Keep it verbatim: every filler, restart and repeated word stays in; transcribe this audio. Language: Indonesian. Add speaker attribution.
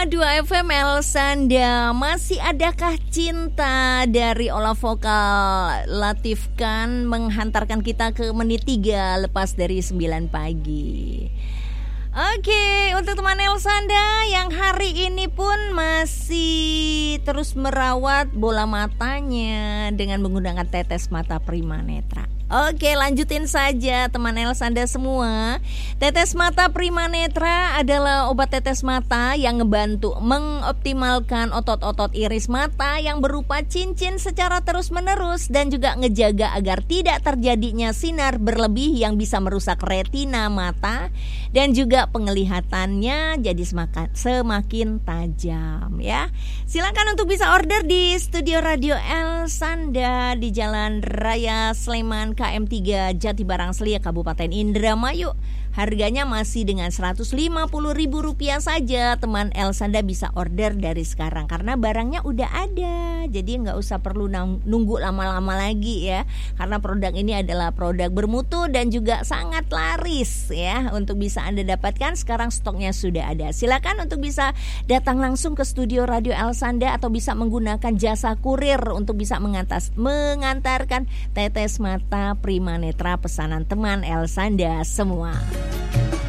Speaker 1: dua F M Elsanda. Masih adakah cinta dari olah vokal Latif Khan menghantarkan kita ke menit tiga lepas dari sembilan pagi. Oke, untuk teman Elsanda yang hari ini pun masih terus merawat bola matanya dengan menggunakan tetes mata Prima Netra. Oke, lanjutin saja teman Elsanda semua. Tetes mata Prima Netra adalah obat tetes mata yang ngebantu mengoptimalkan otot-otot iris mata yang berupa cincin secara terus-menerus dan juga ngejaga agar tidak terjadinya sinar berlebih yang bisa merusak retina mata dan juga penglihatannya jadi semakin, semakin tajam ya. Silakan untuk bisa order di studio Radio Elsanda di Jalan Raya Sleman K M tiga Jatibarang Selia Kabupaten Indramayu. Harganya masih dengan seratus lima puluh ribu rupiah saja. Teman Elsanda bisa order dari sekarang karena barangnya udah ada. Jadi nggak usah perlu nunggu lama-lama lagi ya. Karena produk ini adalah produk bermutu dan juga sangat laris ya. Untuk bisa Anda dapatkan sekarang stoknya sudah ada. Silakan untuk bisa datang langsung ke studio Radio Elsanda atau bisa menggunakan jasa kurir untuk bisa mengantas, mengantarkan tetes mata Prima Netra pesanan teman Elsanda semua.